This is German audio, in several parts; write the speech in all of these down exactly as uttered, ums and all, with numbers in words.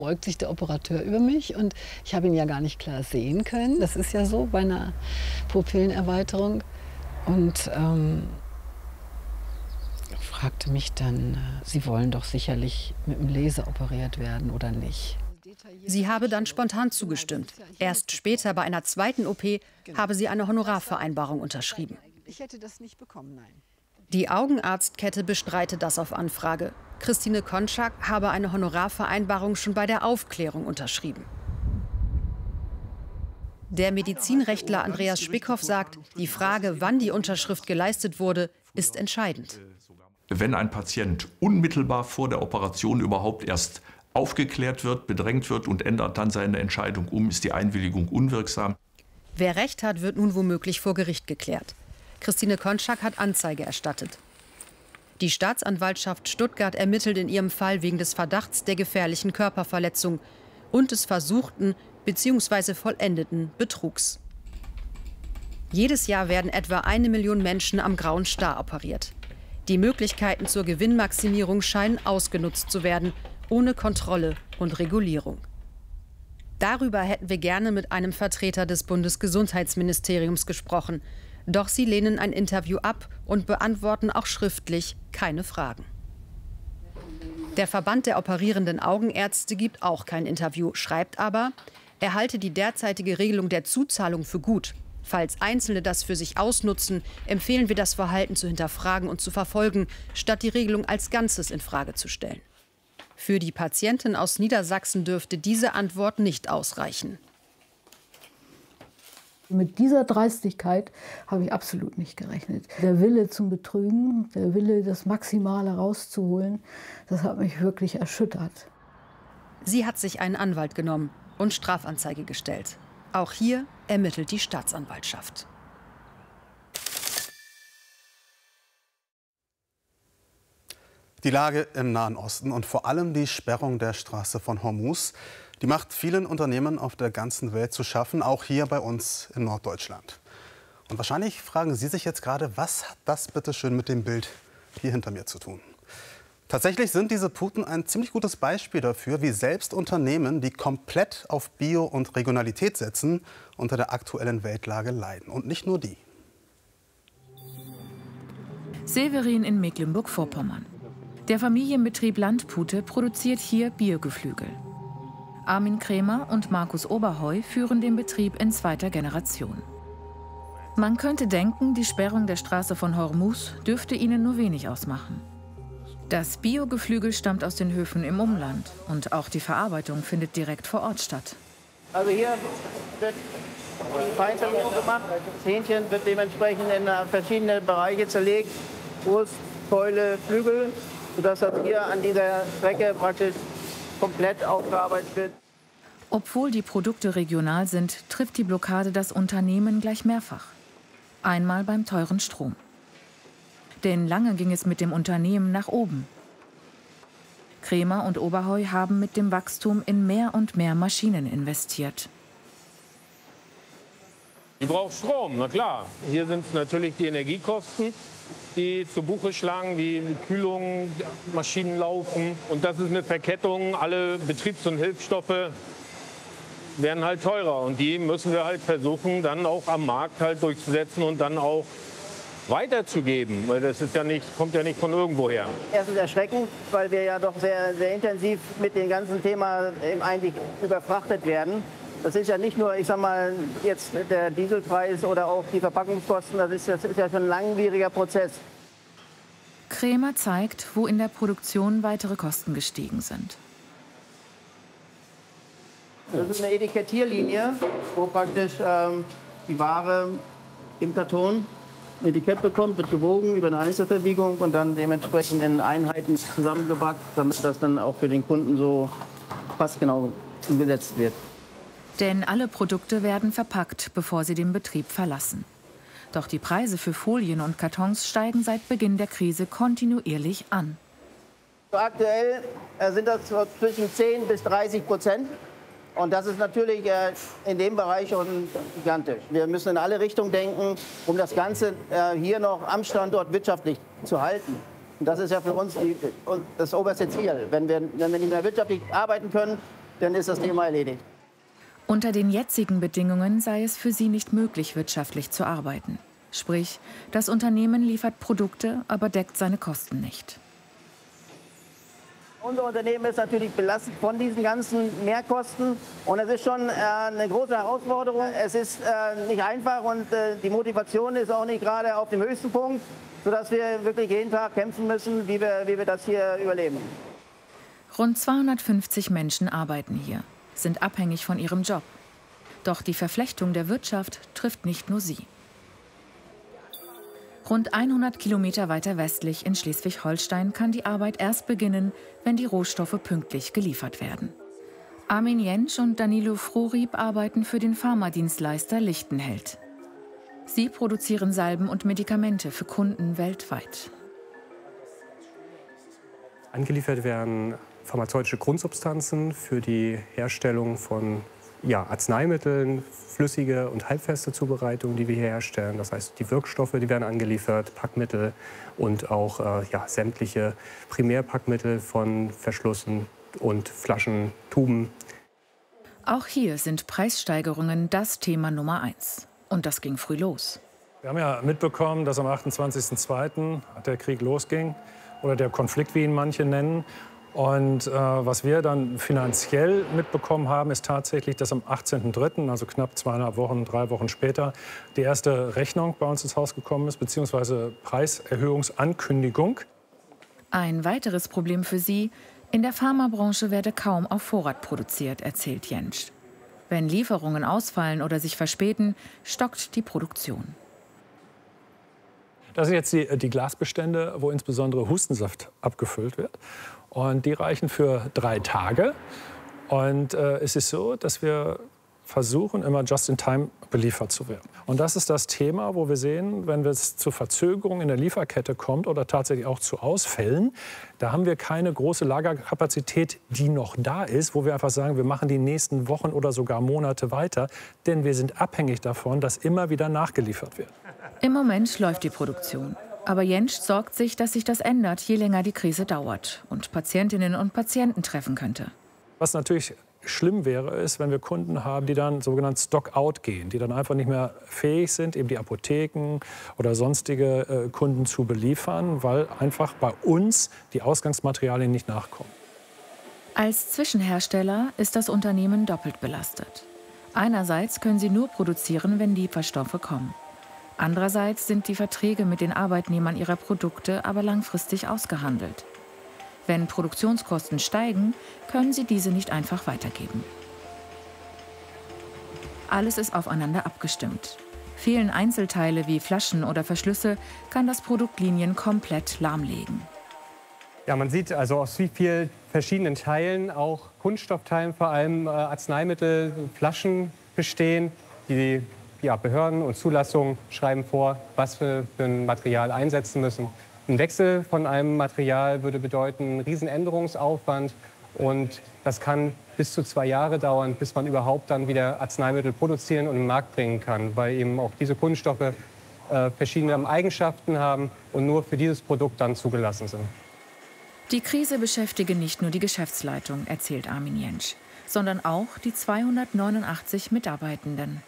Beugt sich der Operateur über mich und ich habe ihn ja gar nicht klar sehen können. Das ist ja so bei einer Pupillenerweiterung. Und ähm, fragte mich dann, Sie wollen doch sicherlich mit dem Laser operiert werden oder nicht? Sie habe dann spontan zugestimmt. Erst später bei einer zweiten O P habe sie eine Honorarvereinbarung unterschrieben. Ich hätte das nicht bekommen, nein. Die Augenarztkette bestreitet das auf Anfrage. Christine Konczak habe eine Honorarvereinbarung schon bei der Aufklärung unterschrieben. Der Medizinrechtler Andreas Spickhoff sagt, die Frage, wann die Unterschrift geleistet wurde, ist entscheidend. Wenn ein Patient unmittelbar vor der Operation überhaupt erst aufgeklärt wird, bedrängt wird und ändert dann seine Entscheidung um, ist die Einwilligung unwirksam. Wer Recht hat, wird nun womöglich vor Gericht geklärt. Christine Konczak hat Anzeige erstattet. Die Staatsanwaltschaft Stuttgart ermittelt in ihrem Fall wegen des Verdachts der gefährlichen Körperverletzung und des versuchten bzw. vollendeten Betrugs. Jedes Jahr werden etwa eine Million Menschen am Grauen Star operiert. Die Möglichkeiten zur Gewinnmaximierung scheinen ausgenutzt zu werden, ohne Kontrolle und Regulierung. Darüber hätten wir gerne mit einem Vertreter des Bundesgesundheitsministeriums gesprochen. Doch sie lehnen ein Interview ab und beantworten auch schriftlich keine Fragen. Der Verband der operierenden Augenärzte gibt auch kein Interview, schreibt aber, er halte die derzeitige Regelung der Zuzahlung für gut. Falls Einzelne das für sich ausnutzen, empfehlen wir, das Verhalten zu hinterfragen und zu verfolgen, statt die Regelung als Ganzes in Frage zu stellen. Für die Patientin aus Niedersachsen dürfte diese Antwort nicht ausreichen. Mit dieser Dreistigkeit habe ich absolut nicht gerechnet. Der Wille zum Betrügen, der Wille, das Maximale rauszuholen, das hat mich wirklich erschüttert. Sie hat sich einen Anwalt genommen und Strafanzeige gestellt. Auch hier ermittelt die Staatsanwaltschaft. Die Lage im Nahen Osten und vor allem die Sperrung der Straße von Hormuz, die macht vielen Unternehmen auf der ganzen Welt zu schaffen, auch hier bei uns in Norddeutschland. Und wahrscheinlich fragen Sie sich jetzt gerade, was hat das bitte schön mit dem Bild hier hinter mir zu tun? Tatsächlich sind diese Puten ein ziemlich gutes Beispiel dafür, wie selbst Unternehmen, die komplett auf Bio und Regionalität setzen, unter der aktuellen Weltlage leiden. Und nicht nur die. Severin in Mecklenburg-Vorpommern. Der Familienbetrieb Landpute produziert hier Biogeflügel. Armin Krämer und Markus Oberheu führen den Betrieb in zweiter Generation. Man könnte denken, die Sperrung der Straße von Hormuz dürfte ihnen nur wenig ausmachen. Das Biogeflügel stammt aus den Höfen im Umland und auch die Verarbeitung findet direkt vor Ort statt. Also hier wird die Feinvermehrung gemacht. Das Hähnchen wird dementsprechend in verschiedene Bereiche zerlegt. Brust, Keule, Flügel, sodass das hier an dieser Strecke praktisch komplett aufgearbeitet wird. Obwohl die Produkte regional sind, trifft die Blockade das Unternehmen gleich mehrfach. Einmal beim teuren Strom. Denn lange ging es mit dem Unternehmen nach oben. Krämer und Oberheu haben mit dem Wachstum in mehr und mehr Maschinen investiert. Ich brauche Strom, na klar. Hier sind es natürlich die Energiekosten, die zu Buche schlagen, wie Kühlung, Maschinen laufen. Und das ist eine Verkettung. Alle Betriebs- und Hilfsstoffe werden halt teurer. Und die müssen wir halt versuchen, dann auch am Markt halt durchzusetzen und dann auch weiterzugeben. Weil das ist ja nicht, kommt ja nicht von irgendwoher. Erstens erschreckend, weil wir ja doch sehr, sehr intensiv mit dem ganzen Thema eigentlich überfrachtet werden. Das ist ja nicht nur, ich sag mal, jetzt der Dieselpreis oder auch die Verpackungskosten, das ist, das ist ja schon ein langwieriger Prozess. Krämer zeigt, wo in der Produktion weitere Kosten gestiegen sind. Das ist eine Etikettierlinie, wo praktisch ähm, die Ware im Karton ein Etikett bekommt, wird gewogen über eine Einzelverwiegung und dann dementsprechend in Einheiten zusammengepackt, damit das dann auch für den Kunden so passgenau umgesetzt wird. Denn alle Produkte werden verpackt, bevor sie den Betrieb verlassen. Doch die Preise für Folien und Kartons steigen seit Beginn der Krise kontinuierlich an. Aktuell sind das zwischen zehn bis dreißig Prozent. Und das ist natürlich in dem Bereich schon gigantisch. Wir müssen in alle Richtungen denken, um das Ganze hier noch am Standort wirtschaftlich zu halten. Und das ist ja für uns die, das oberste Ziel. Wenn wir, wenn wir nicht mehr wirtschaftlich arbeiten können, dann ist das Thema erledigt. Unter den jetzigen Bedingungen sei es für sie nicht möglich, wirtschaftlich zu arbeiten. Sprich, das Unternehmen liefert Produkte, aber deckt seine Kosten nicht. Unser Unternehmen ist natürlich belastet von diesen ganzen Mehrkosten. Und es ist schon äh, eine große Herausforderung. Es ist äh, nicht einfach und äh, die Motivation ist auch nicht gerade auf dem höchsten Punkt, sodass wir wirklich jeden Tag kämpfen müssen, wie wir, wie wir das hier überleben. Rund zweihundertfünfzig Menschen arbeiten hier, sind abhängig von ihrem Job. Doch die Verflechtung der Wirtschaft trifft nicht nur sie. Rund hundert Kilometer weiter westlich in Schleswig-Holstein kann die Arbeit erst beginnen, wenn die Rohstoffe pünktlich geliefert werden. Armin Jentsch und Danilo Frohrieb arbeiten für den Pharmadienstleister Lichtenheld. Sie produzieren Salben und Medikamente für Kunden weltweit. Angeliefert werden pharmazeutische Grundsubstanzen für die Herstellung von ja, Arzneimitteln, flüssige und halbfeste Zubereitungen, die wir hier herstellen. Das heißt, die Wirkstoffe, die werden angeliefert, Packmittel und auch äh, ja, sämtliche Primärpackmittel von Verschlüssen und Flaschen, Tuben. Auch hier sind Preissteigerungen das Thema Nummer eins. Und das ging früh los. Wir haben ja mitbekommen, dass am achtundzwanzigsten zweiten der Krieg losging oder der Konflikt, wie ihn manche nennen. Und äh, was wir dann finanziell mitbekommen haben, ist tatsächlich, dass am achtzehnten dritten, also knapp zweieinhalb Wochen, drei Wochen später, die erste Rechnung bei uns ins Haus gekommen ist, beziehungsweise Preiserhöhungsankündigung. Ein weiteres Problem für sie: In der Pharmabranche werde kaum auf Vorrat produziert, erzählt Jentsch. Wenn Lieferungen ausfallen oder sich verspäten, stockt die Produktion. Das sind jetzt die, die Glasbestände, wo insbesondere Hustensaft abgefüllt wird. Und die reichen für drei Tage. Und äh, es ist so, dass wir versuchen, immer just in time beliefert zu werden. Und das ist das Thema, wo wir sehen, wenn es zu Verzögerungen in der Lieferkette kommt oder tatsächlich auch zu Ausfällen, da haben wir keine große Lagerkapazität, die noch da ist, wo wir einfach sagen, wir machen die nächsten Wochen oder sogar Monate weiter. Denn wir sind abhängig davon, dass immer wieder nachgeliefert wird. Im Moment läuft die Produktion. Aber Jentsch sorgt sich, dass sich das ändert, je länger die Krise dauert und Patientinnen und Patienten treffen könnte. Was natürlich schlimm wäre, ist, wenn wir Kunden haben, die dann sogenannt Stock-out gehen, die dann einfach nicht mehr fähig sind, eben die Apotheken oder sonstige äh, Kunden zu beliefern, weil einfach bei uns die Ausgangsmaterialien nicht nachkommen. Als Zwischenhersteller ist das Unternehmen doppelt belastet. Einerseits können sie nur produzieren, wenn Lieferstoffe kommen. Andererseits sind die Verträge mit den Arbeitnehmern ihrer Produkte aber langfristig ausgehandelt. Wenn Produktionskosten steigen, können sie diese nicht einfach weitergeben. Alles ist aufeinander abgestimmt. Fehlen Einzelteile wie Flaschen oder Verschlüsse, kann das Produkt Linien komplett lahmlegen. Ja, man sieht also aus wie vielen verschiedenen Teilen, auch Kunststoffteilen vor allem, äh, Arzneimittel, Flaschen bestehen, die Ja, Behörden und Zulassungen schreiben vor, was wir für ein Material einsetzen müssen. Ein Wechsel von einem Material würde bedeuten einen riesen Änderungsaufwand. Und das kann bis zu zwei Jahre dauern, bis man überhaupt dann wieder Arzneimittel produzieren und im Markt bringen kann. Weil eben auch diese Kunststoffe äh, verschiedene Eigenschaften haben und nur für dieses Produkt dann zugelassen sind. Die Krise beschäftige nicht nur die Geschäftsleitung, erzählt Armin Jentsch, sondern auch die zweihundertneunundachtzig Mitarbeitenden.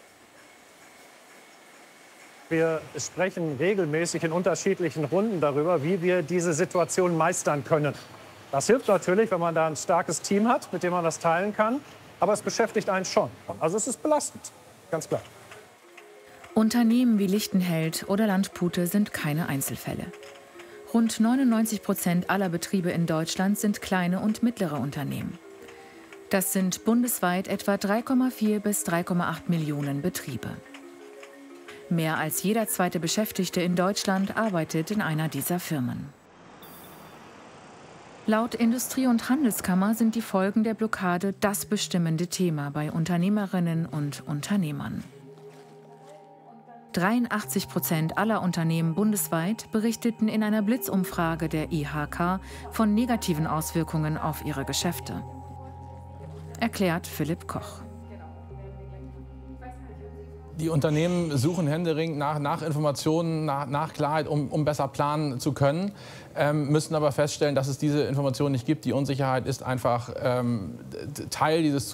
Wir sprechen regelmäßig in unterschiedlichen Runden darüber, wie wir diese Situation meistern können. Das hilft natürlich, wenn man da ein starkes Team hat, mit dem man das teilen kann. Aber es beschäftigt einen schon. Also es ist belastend, ganz klar. Unternehmen wie Lichtenheld oder Landpute sind keine Einzelfälle. Rund neunundneunzig Prozent aller Betriebe in Deutschland sind kleine und mittlere Unternehmen. Das sind bundesweit etwa drei Komma vier bis drei Komma acht Millionen Betriebe. Mehr als jeder zweite Beschäftigte in Deutschland arbeitet in einer dieser Firmen. Laut Industrie- und Handelskammer sind die Folgen der Blockade das bestimmende Thema bei Unternehmerinnen und Unternehmern. dreiundachtzig Prozent aller Unternehmen bundesweit berichteten in einer Blitzumfrage der I H K von negativen Auswirkungen auf ihre Geschäfte. Erklärt Philipp Koch. Die Unternehmen suchen händeringend nach, nach Informationen, nach, nach Klarheit, um, um besser planen zu können, ähm, müssen aber feststellen, dass es diese Informationen nicht gibt. Die Unsicherheit ist einfach ähm, Teil dieses